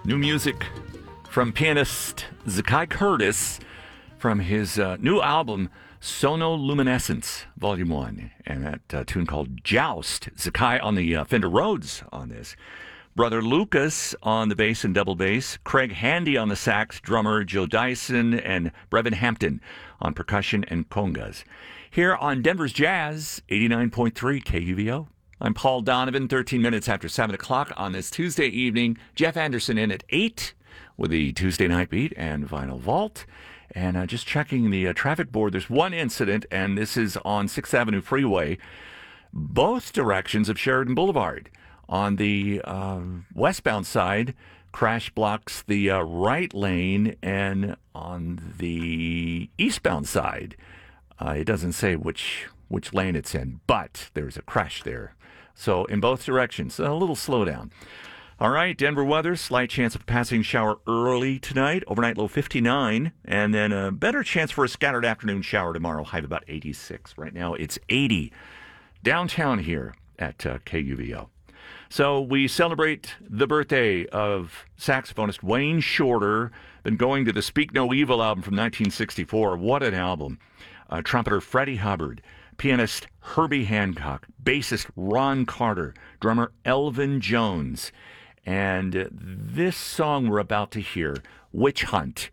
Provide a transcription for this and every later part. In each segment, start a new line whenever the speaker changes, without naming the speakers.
New music from pianist Zakai Curtis from his new album, Sonoluminescence, Volume 1. And that tune called Joust. Zakai on the Fender Rhodes on this. Brother Lucas on the bass and double bass. Craig Handy on the sax, drummer Joe Dyson, and Brevin Hampton on percussion and congas. Here on Denver's Jazz, 89.3 KUVO. I'm Paul Donovan, 13 minutes after 7 o'clock on this Tuesday evening. Jeff Anderson in at 8 with the Tuesday Night Beat and Vinyl Vault. And just checking the traffic board, there's one incident, and this is on 6th Avenue Freeway, both directions of Sheridan Boulevard. On the westbound side, crash blocks the right lane, and on the eastbound side, it doesn't say which lane it's in, but there's a crash there. So in both directions, a little slowdown. All right, Denver weather, slight chance of a passing shower early tonight, overnight low 59, and then a better chance for a scattered afternoon shower tomorrow, high of about 86. Right now it's 80 downtown here at KUVO. So we celebrate the birthday of saxophonist Wayne Shorter, been going to the Speak No Evil album from 1964. What an album. Trumpeter Freddie Hubbard, pianist Herbie Hancock, bassist Ron Carter, drummer Elvin Jones. And this song we're about to hear, Witch Hunt,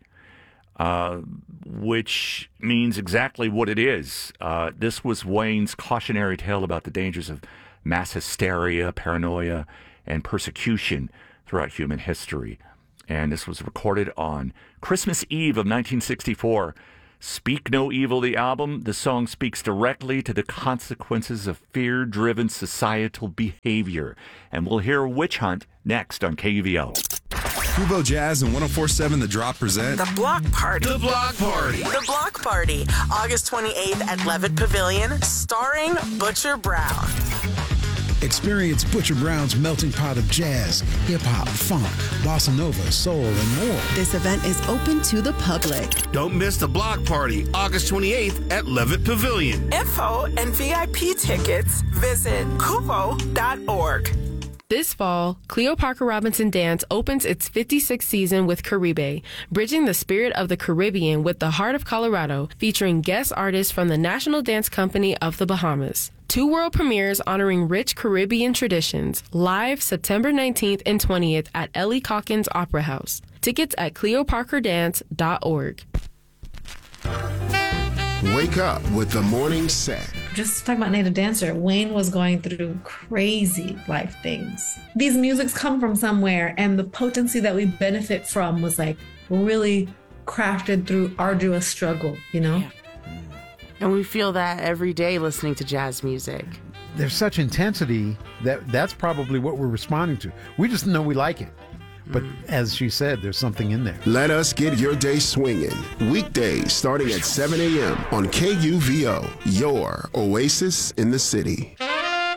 which means exactly what it is. This was Wayne's cautionary tale about the dangers of mass hysteria, paranoia, and persecution throughout human history. And this was recorded on Christmas Eve of 1964. Speak No Evil, the album, the song speaks directly to the consequences of fear-driven societal behavior. And we'll hear Witch Hunt next on KUVO.
KUVO Jazz and 104.7 The Drop present
The Block Party.
The Block Party.
The Block Party, August 28th at Levitt Pavilion, starring Butcher Brown.
Experience Butcher Brown's melting pot of jazz, hip-hop, funk, bossa nova, soul, and more.
This event is open to the public.
Don't miss the Block Party, August 28th at Levitt Pavilion.
Info and VIP tickets, visit kuvo.org.
This fall, Cleo Parker Robinson Dance opens its 56th season with Caribe, bridging the spirit of the Caribbean with the heart of Colorado, featuring guest artists from the National Dance Company of the Bahamas. 2 world premieres honoring rich Caribbean traditions, live September 19th and 20th at Ellie Calkins Opera House. Tickets at cleoparkerdance.org.
Wake up with the morning set.
Just talking about Native Dancer, Wayne was going through crazy life things. These musics come from somewhere, and the potency that we benefit from was like really crafted through arduous struggle, you know?
Yeah. And we feel that every day listening to jazz music.
There's such intensity that's probably what we're responding to. We just know we like it. But as she said, there's something in there.
Let us get your day swinging. Weekdays starting at 7 a.m. on KUVO, your oasis in the city.